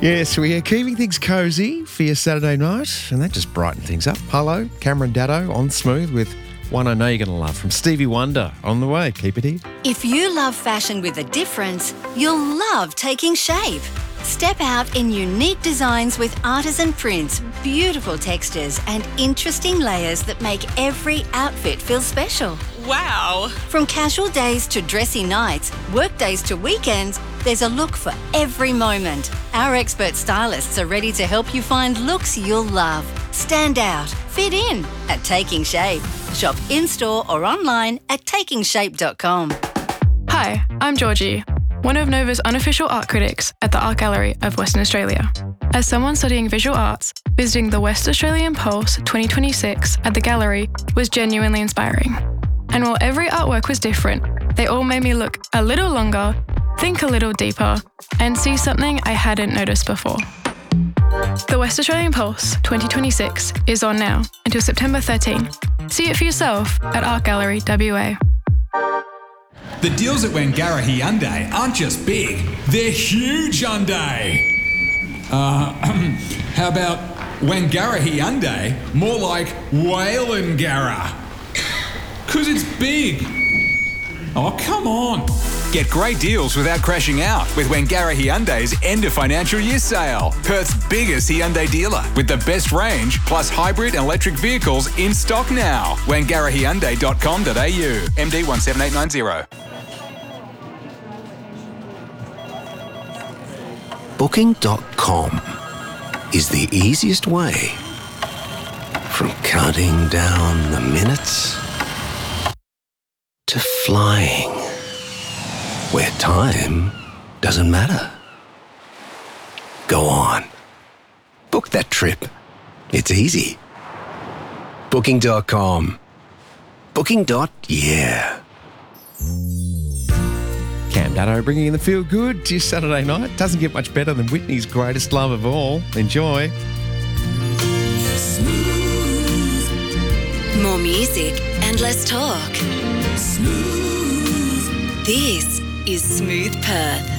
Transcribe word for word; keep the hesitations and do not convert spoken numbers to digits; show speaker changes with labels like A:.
A: Yes, we are keeping things cosy for your Saturday night, and that just brightened things up. Hello, Cameron Daddo on Smooth with one I know you're going to love from Stevie Wonder on the way. Keep it here.
B: If you love fashion with a difference, you'll love Taking Shape. Step out in unique designs with artisan prints, beautiful textures and interesting layers that make every outfit feel special.
C: Wow!
B: From casual days to dressy nights, work days to weekends, there's a look for every moment. Our expert stylists are ready to help you find looks you'll love. Stand out, fit in at Taking Shape. Shop in-store or online at taking shape dot com.
D: Hi, I'm Georgie, one of Nova's unofficial art critics at the Art Gallery of Western Australia. As someone studying visual arts, visiting the West Australian Pulse twenty twenty-six at the gallery was genuinely inspiring. And while every artwork was different, they all made me look a little longer, think a little deeper, and see something I hadn't noticed before. The West Australian Pulse twenty twenty-six is on now until September thirteenth. See it for yourself at Art Gallery W A.
E: The deals at Wangara Hyundai aren't just big, they're huge Hyundai. Uh, how about Wangara Hyundai, more like Whalengara? Because it's big. Oh, come on.
F: Get great deals without crashing out with Wangara Hyundai's end of financial year sale. Perth's biggest Hyundai dealer with the best range plus hybrid and electric vehicles in stock now. wangara hyundai dot com dot a u. M D one seven eight nine zero.
G: Booking dot com is the easiest way from counting down the minutes to flying, where time doesn't matter. Go on. Book that trip. It's easy. Booking dot com. Booking. Yeah.
A: Cam Daddo bringing in the feel good to your Saturday night. Doesn't get much better than Whitney's greatest love of all. Enjoy.
B: More music and less talk. Smooth. This is Smooth Perth.